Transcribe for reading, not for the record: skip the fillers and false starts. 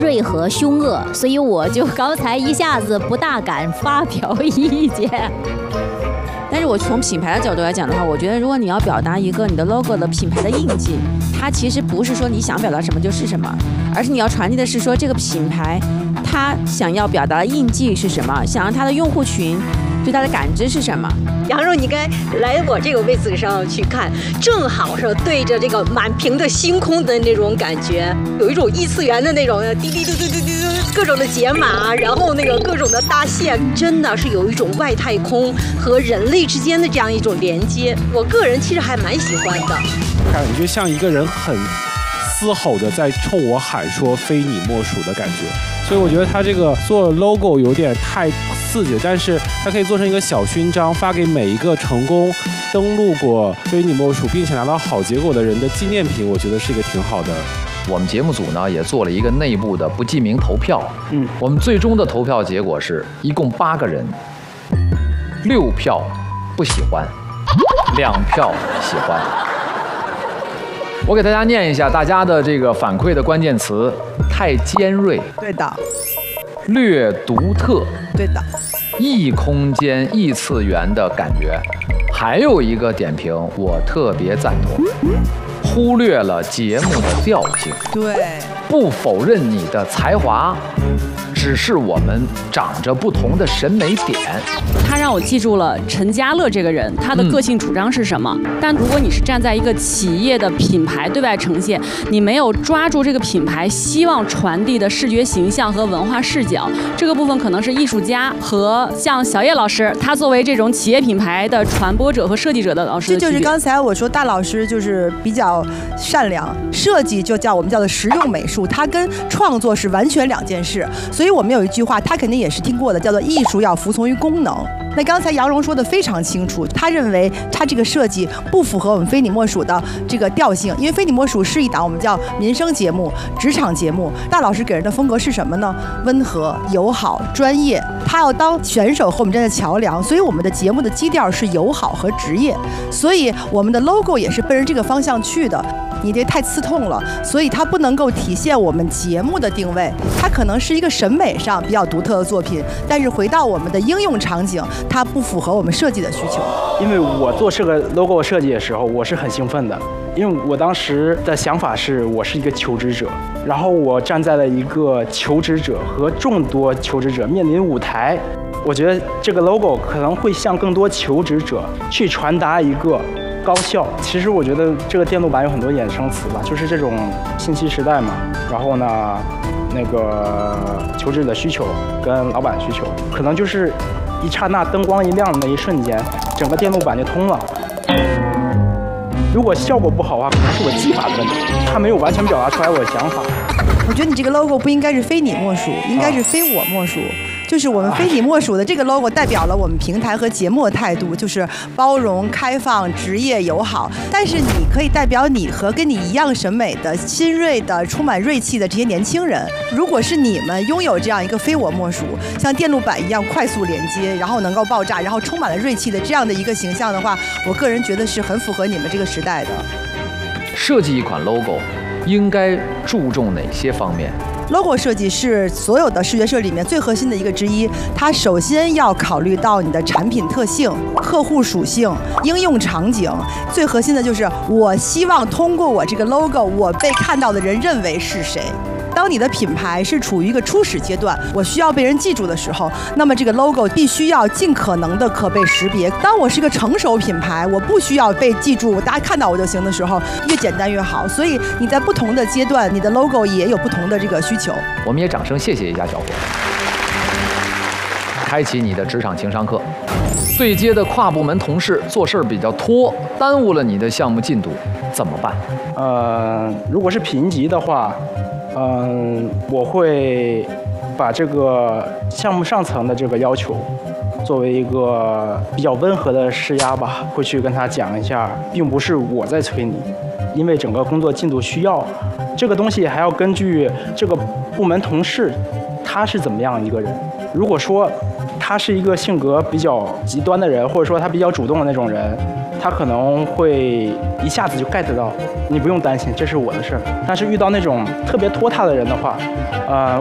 锐和凶恶，所以我就刚才一下子不大敢发表意见。 但是我从品牌的角度来讲的话，我觉得如果你要表达一个你的 logo 的品牌的印记，它其实不是说你想表达什么就是什么，而是你要传递的是说这个品牌它想要表达的印记是什么，想让它的用户群对它的感知是什么。 羊肉，你该来我这个位置上去看，正好是对着这个满屏的星空的那种感觉，有一种异次元的那种滴滴嘟嘟嘟嘟各种的解码，然后那个各种的大线，真的是有一种外太空和人类之间的这样一种连接。我个人其实还蛮喜欢的， 感觉像一个人很嘶吼的在冲我喊说非你莫属的感觉，所以我觉得他这个做 logo 有点太刺激，但是它可以做成一个小勋章，发给每一个成功登录过非你莫属并且拿到好结果的人的纪念品，我觉得是一个挺好的。 我们节目组呢也做了一个内部的不记名投票，我们最终的投票结果是一共8个人，6票不喜欢，2票喜欢。我给大家念一下大家的这个反馈的关键词：太尖锐， 对的； 略独特， 对的； 异空间、异次元的感觉。还有一个点评，我特别赞同，忽略了节目的调性。 对， 不否认你的才华，只是我们长着不同的审美点。 他让我记住了陈家乐这个人，他的个性主张是什么。但如果你是站在一个企业的品牌对外呈现，你没有抓住这个品牌希望传递的视觉形象和文化视角，这个部分可能是艺术家和像小叶老师，他作为这种企业品牌的传播者和设计者的老师的区别。 这就是刚才我说大老师就是比较善良，设计就叫我们叫做实用美术，它跟创作是完全2件事。所以我们有一句话，他肯定也是听过的，叫做艺术要服从于功能。那刚才杨蓉说的非常清楚，他认为他这个设计不符合我们非你莫属的这个调性，因为非你莫属是一档我们叫民生节目、职场节目。大老师给人的风格是什么呢？温和、友好、专业。他要当选手和我们站在桥梁，所以我们的节目的基调是友好和职业，所以我们的 logo 也是奔着这个方向去的。你这太刺痛了，所以它不能够体现我们节目的定位，它可能是一个审美上比较独特的作品，但是回到我们的应用场景，它不符合我们设计的需求。 因为我做这个 logo 设计的时候，我是很兴奋的，因为我当时的想法是我是一个求职者，然后我站在了一个求职者和众多求职者面临舞台，我觉得这个 logo 可能会向更多求职者去传达一个高效。其实我觉得这个电路板有很多衍生词吧，就是这种信息时代嘛，然后呢那个求职的需求跟老板需求，可能就是一刹那灯光一亮的那一瞬间，整个电路板就通了。如果效果不好的话，可能是我技法的问题，它没有完全表达出来我的想法。 我觉得你这个 logo 不应该是非你莫属，应该是非我莫属。就是我们非你莫属的这个 logo 代表了我们平台和节目的态度，就是包容、开放、职业、友好。但是你可以代表你和跟你一样审美的、新锐的、充满锐气的这些年轻人。如果是你们拥有这样一个非我莫属，像电路板一样快速连接，然后能够爆炸，然后充满了锐气的这样的一个形象的话，我个人觉得是很符合你们这个时代的。 设计一款 logo 应该注重哪些方面 ？logo 设计是所有的视觉设计里面最核心的一个之一，它首先要考虑到你的产品特性、客户属性、应用场景，最核心的就是我希望通过我这个 logo， 我被看到的人认为是谁。当你的品牌是处于一个初始阶段，我需要被人记住的时候，那么这个 logo 必须要尽可能的可被识别。当我是个成熟品牌，我不需要被记住，大家看到我就行的时候，越简单越好。所以你在不同的阶段，你的 logo 也有不同的这个需求。 我们也掌声谢谢一下小伙，开启你的职场情商课。对接的跨部门同事做事比较拖，耽误了你的项目进度，怎么办？ 如果是评级的话，我会把这个项目上层的这个要求作为一个比较温和的施压吧，会去跟他讲一下，并不是我在催你，因为整个工作进度需要，这个东西还要根据这个部门同事他是怎么样一个人。如果说他是一个性格比较极端的人，或者说他比较主动的那种人， 他可能会一下子就 get 到，你不用担心，这是我的事儿。但是遇到那种特别拖沓的人的话，